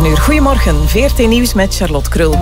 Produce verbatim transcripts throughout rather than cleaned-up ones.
uur. Goedemorgen, V R T Nieuws met Charlotte Krul.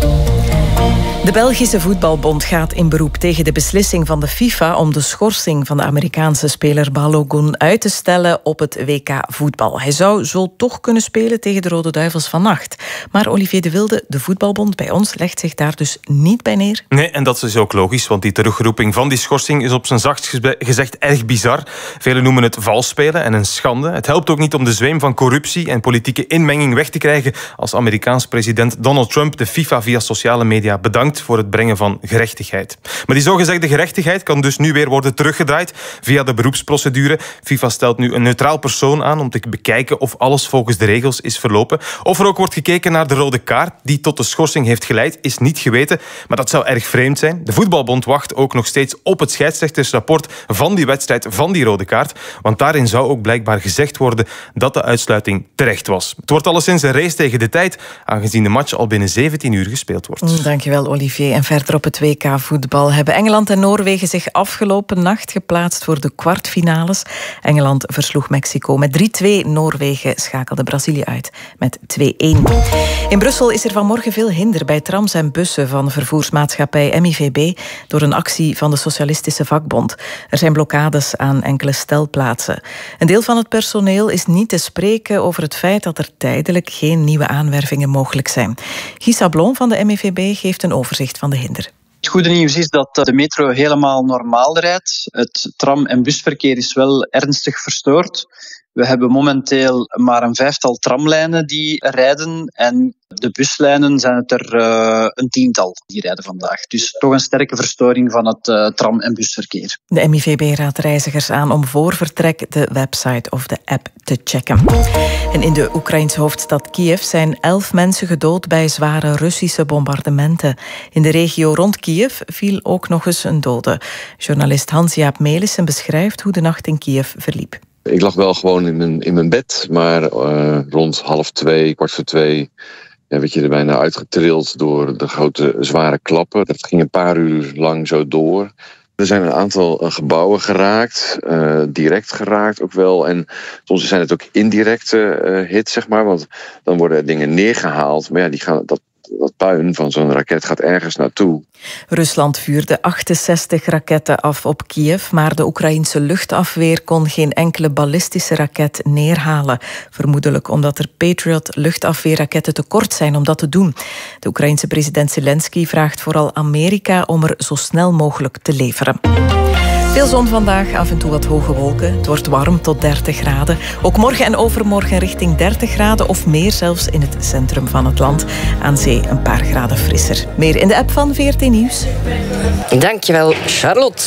De Belgische Voetbalbond gaat in beroep tegen de beslissing van de FIFA om de schorsing van de Amerikaanse speler Balogun uit te stellen op het W K voetbal. Hij zou zo toch kunnen spelen tegen de Rode Duivels vannacht. Maar Olivier de Wilde, de Voetbalbond bij ons, legt zich daar dus niet bij neer. Nee, en dat is ook logisch, want die terugroeping van die schorsing is op zijn zachtst gezegd erg bizar. Velen noemen het vals spelen en een schande. Het helpt ook niet om de zweem van corruptie en politieke inmenging weg te krijgen als Amerikaans president Donald Trump de FIFA via sociale media bedankt voor het brengen van gerechtigheid. Maar die zogezegde gerechtigheid kan dus nu weer worden teruggedraaid via de beroepsprocedure. FIFA stelt nu een neutraal persoon aan om te bekijken of alles volgens de regels is verlopen. Of er ook wordt gekeken naar de rode kaart die tot de schorsing heeft geleid, is niet geweten. Maar dat zou erg vreemd zijn. De Voetbalbond wacht ook nog steeds op het scheidsrechtersrapport van die wedstrijd, van die rode kaart. Want daarin zou ook blijkbaar gezegd worden dat de uitsluiting terecht was. Het wordt alleszins een race tegen de tijd, aangezien de match al binnen zeventien uur gespeeld wordt. Dankjewel, Olivier. En verder op het W K voetbal hebben Engeland en Noorwegen zich afgelopen nacht geplaatst voor de kwartfinales. Engeland versloeg Mexico met drie twee. Noorwegen schakelde Brazilië uit met twee-een. In Brussel is er vanmorgen veel hinder bij trams en bussen van vervoersmaatschappij M I V B door een actie van de Socialistische Vakbond. Er zijn blokkades aan enkele stelplaatsen. Een deel van het personeel is niet te spreken over het feit dat er tijdelijk geen nieuwe aanwervingen mogelijk zijn. Guy Sablon van de M I V B geeft een overzicht van de hinder. Het goede nieuws is dat de metro helemaal normaal rijdt. Het tram- en busverkeer is wel ernstig verstoord. We hebben momenteel maar een vijftal tramlijnen die rijden en de buslijnen zijn het er uh, een tiental die rijden vandaag. Dus toch een sterke verstoring van het uh, tram- en busverkeer. De M I V B raadt reizigers aan om voor vertrek de website of de app te checken. En in de Oekraïnse hoofdstad Kiev zijn elf mensen gedood bij zware Russische bombardementen. In de regio rond Kiev viel ook nog eens een dode. Journalist Hans-Jaap Melissen beschrijft hoe de nacht in Kiev verliep. Ik lag wel gewoon in mijn, in mijn bed, maar uh, rond half twee, kwart voor twee... Ja, werd je er bijna uitgetrild door de grote zware klappen. Dat ging een paar uur lang zo door. Er zijn een aantal uh, gebouwen geraakt, uh, direct geraakt ook wel. En soms zijn het ook indirecte uh, hits, zeg maar. Want dan worden dingen neergehaald. Maar ja, die gaan, dat, dat puin van zo'n raket gaat ergens naartoe. Rusland vuurde achtenzestig raketten af op Kiev, maar de Oekraïense luchtafweer kon geen enkele ballistische raket neerhalen. Vermoedelijk omdat er Patriot-luchtafweerraketten tekort zijn om dat te doen. De Oekraïense president Zelensky vraagt vooral Amerika om er zo snel mogelijk te leveren. Veel zon vandaag, af en toe wat hoge wolken. Het wordt warm tot dertig graden. Ook morgen en overmorgen richting dertig graden of meer zelfs in het centrum van het land. Aan zee een paar graden frisser. Meer in de app van V R T Nieuws. Dankjewel, Charlotte.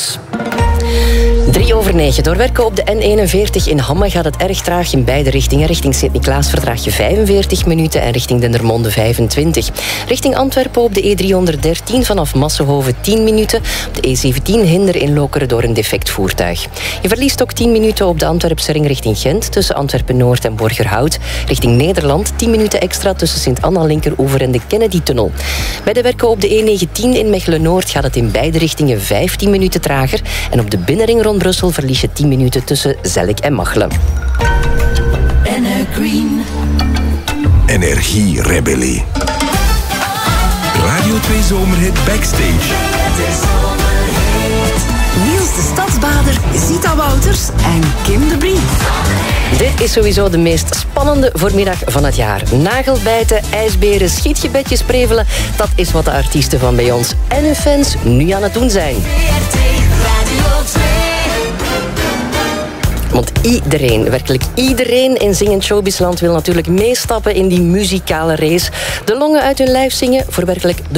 Drie over negen. Door werken op de N eenenveertig in Hamme gaat het erg traag in beide richtingen. Richting Sint-Niklaas verdraag je vijfenveertig minuten en richting Dendermonde vijfentwintig. Richting Antwerpen op de E driehonderddertien vanaf Massenhoven tien minuten. Op de E zeventien hinder in Lokeren door een defect voertuig. Je verliest ook tien minuten op de Antwerpse ring richting Gent tussen Antwerpen-Noord en Borgerhout. Richting Nederland tien minuten extra tussen Sint-Anna-Linkeroever en de Kennedy-tunnel. Bij de werken op de E negentien in Mechelen-Noord gaat het in beide richtingen vijftien minuten trager. En op de binnenring rond Brussel verlies je tien minuten tussen Zellik en Machelen. Green. Energierebellie. Radio twee Zomerhit Backstage. Niels de Stadsbader, Zita Wouters en Kim de Brie. Dit is sowieso de meest spannende voormiddag van het jaar. Nagelbijten, ijsberen, schietgebedjes prevelen. Dat is wat de artiesten van bij ons en hun fans nu aan het doen zijn. Want iedereen, werkelijk iedereen in zingend showbizland wil natuurlijk meestappen in die muzikale race. De longen uit hun lijf zingen voor werkelijk de